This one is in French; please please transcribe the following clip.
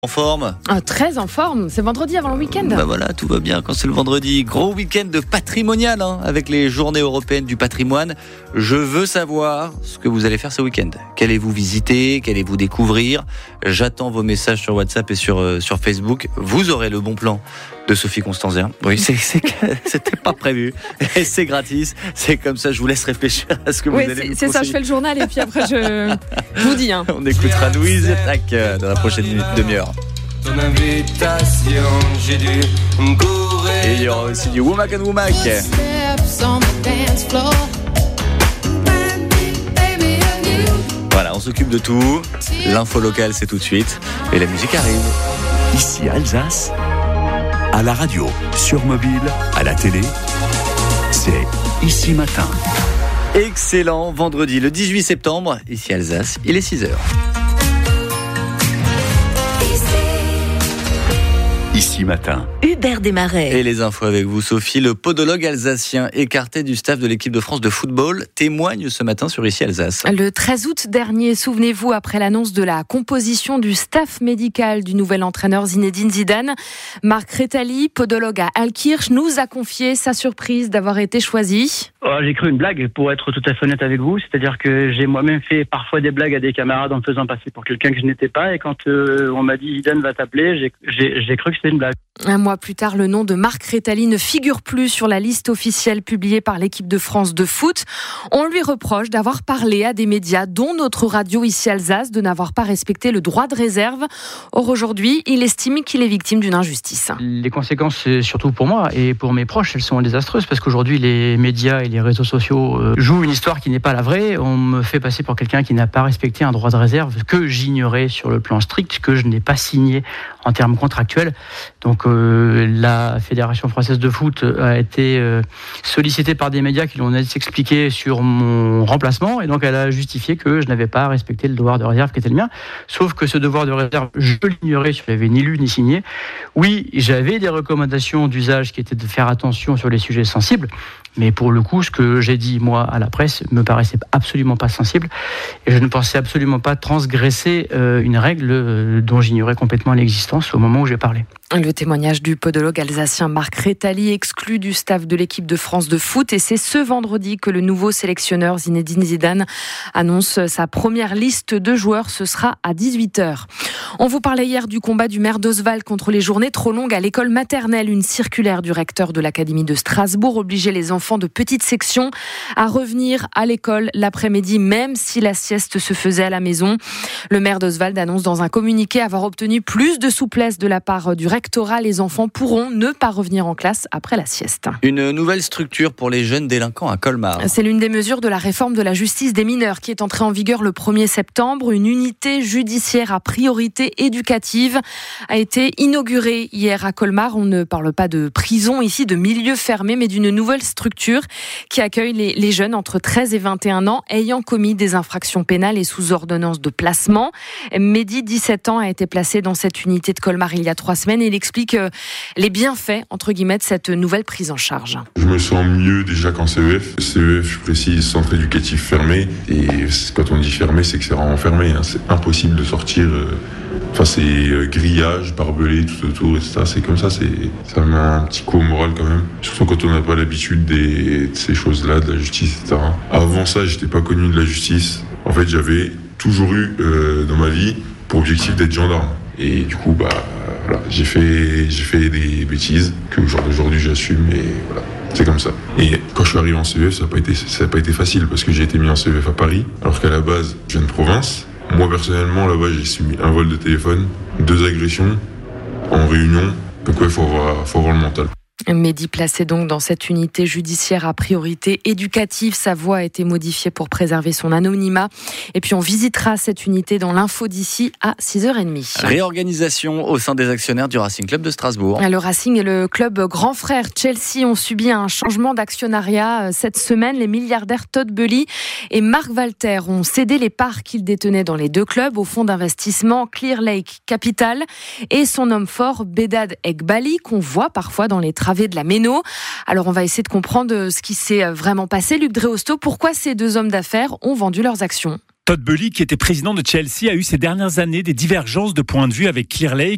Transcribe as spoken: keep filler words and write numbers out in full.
En forme? Ah, très en forme, c'est vendredi avant le week-end. Bah voilà, tout va bien quand c'est le vendredi. Gros week-end de patrimonial hein, avec les journées européennes du patrimoine. Je veux savoir ce que vous allez faire ce week-end. Qu'allez-vous visiter? Qu'allez-vous découvrir? J'attends vos messages sur WhatsApp et sur, euh, sur Facebook. Vous aurez le bon plan de Sophie Constanzien. Oui, c'est, c'est, c'était pas prévu. Et c'est gratis. C'est comme ça, je vous laisse réfléchir à ce que vous oui, allez c'est, nous c'est ça, je fais le journal et puis après je, je vous dis. Hein. On écoutera Louise Tac dans la prochaine demi-heure. Ton invitation, j'ai dû me courir. Et il y aura aussi du Womack and Womack. Voilà, on s'occupe de tout. L'info locale, c'est tout de suite. Et la musique arrive. Ici Alsace, à la radio, sur mobile, à la télé, c'est Ici Matin. Excellent, vendredi le dix-huit septembre, ici Alsace, il est six heures. Ici Matin. Hubert Desmarais. Et les infos avec vous, Sophie. Le podologue alsacien écarté du staff de l'équipe de France de football témoigne ce matin sur Ici Alsace. Le treize août dernier, souvenez-vous, après l'annonce de la composition du staff médical du nouvel entraîneur Zinedine Zidane, Marc Rétali, podologue à Altkirch, nous a confié sa surprise d'avoir été choisi. Oh, j'ai cru une blague, pour être tout à fait honnête avec vous. C'est-à-dire que j'ai moi-même fait parfois des blagues à des camarades en me faisant passer pour quelqu'un que je n'étais pas. Et quand euh, on m'a dit Zidane va t'appeler, j'ai, j'ai, j'ai cru que c'était une blague. Un mois plus tard, le nom de Marc Rétali ne figure plus sur la liste officielle publiée par l'équipe de France de foot. On lui reproche d'avoir parlé à des médias, dont notre radio ici Alsace, de n'avoir pas respecté le droit de réserve. Or aujourd'hui, il estime qu'il est victime d'une injustice. Les conséquences, surtout pour moi et pour mes proches, elles sont désastreuses parce qu'aujourd'hui, les médias et les réseaux sociaux euh, jouent une histoire qui n'est pas la vraie. On me fait passer pour quelqu'un qui n'a pas respecté un droit de réserve que j'ignorais sur le plan strict, que je n'ai pas signé en termes contractuels. Donc euh, la Fédération française de foot a été euh, sollicitée par des médias qui l'ont expliqué sur mon remplacement et donc elle a justifié que je n'avais pas respecté le devoir de réserve qui était le mien. Sauf que ce devoir de réserve, je l'ignorais, je ne l'avais ni lu ni signé. Oui, j'avais des recommandations d'usage qui étaient de faire attention sur les sujets sensibles, mais pour le coup, ce que j'ai dit moi à la presse me paraissait absolument pas sensible et je ne pensais absolument pas transgresser euh, une règle euh, dont j'ignorais complètement l'existence au moment où j'ai parlé. Le témoignage du podologue alsacien Marc Rétali, exclu du staff de l'équipe de France de foot. Et c'est ce vendredi que le nouveau sélectionneur Zinedine Zidane annonce sa première liste de joueurs. Ce sera à dix-huit heures. On vous parlait hier du combat du maire d'Oswald contre les journées trop longues à l'école maternelle. Une circulaire du recteur de l'Académie de Strasbourg obligeait les enfants de petite section à revenir à l'école l'après-midi, même si la sieste se faisait à la maison. Le maire d'Oswald annonce dans un communiqué avoir obtenu plus de souplesse de la part du recteur. Les enfants pourront ne pas revenir en classe après la sieste. Une nouvelle structure pour les jeunes délinquants à Colmar. C'est l'une des mesures de la réforme de la justice des mineurs qui est entrée en vigueur le premier septembre. Une unité judiciaire à priorité éducative a été inaugurée hier à Colmar. On ne parle pas de prison ici, de milieu fermé, mais d'une nouvelle structure qui accueille les, les jeunes entre treize et vingt et un ans ayant commis des infractions pénales et sous ordonnance de placement. Mehdi, dix-sept ans, a été placé dans cette unité de Colmar il y a trois semaines et il explique les bienfaits, entre guillemets, de cette nouvelle prise en charge. Je me sens mieux déjà qu'en C E F. C E F, je précise, centre éducatif fermé. Et quand on dit fermé, c'est que c'est vraiment fermé. Hein. C'est impossible de sortir. Enfin, c'est grillage, barbelé, tout autour, et cetera. C'est comme ça, c'est, ça met un petit coup au moral quand même. Surtout quand on n'a pas l'habitude des, de ces choses-là, de la justice, et cetera. Avant ça, j'étais pas connu de la justice. En fait, j'avais toujours eu euh, dans ma vie pour objectif d'être gendarme. Et du coup, bah, voilà, j'ai fait, j'ai fait des bêtises que aujourd'hui j'assume et voilà, c'est comme ça. Et quand je suis arrivé en C E F, ça n'a pas été, ça n'a pas été facile parce que j'ai été mis en C E F à Paris, alors qu'à la base, je viens de province. Moi, personnellement, là-bas, j'ai subi un vol de téléphone, deux agressions en réunion. Donc ouais, faut avoir, faut avoir le mental. Mehdi placé donc dans cette unité judiciaire à priorité éducative. Sa voix a été modifiée pour préserver son anonymat. Et puis on visitera cette unité dans l'info d'ici à six heures trente. Réorganisation au sein des actionnaires du Racing Club de Strasbourg. Le Racing et le club grand frère Chelsea ont subi un changement d'actionnariat cette semaine. Les milliardaires Todd Boehly et Mark Walter ont cédé les parts qu'ils détenaient dans les deux clubs au fonds d'investissement Clear Lake Capital et son homme fort Bedad Ekbali qu'on voit parfois dans les travées de la Méno. Alors on va essayer de comprendre ce qui s'est vraiment passé. Luc Dréosto, pourquoi ces deux hommes d'affaires ont vendu leurs actions ? Todd Boehly, qui était président de Chelsea, a eu ces dernières années des divergences de point de vue avec Clear Lake,